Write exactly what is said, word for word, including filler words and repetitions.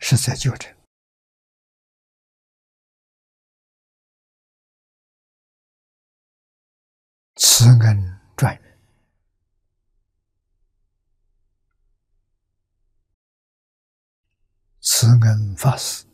是在纠正。慈恩传云：慈恩法师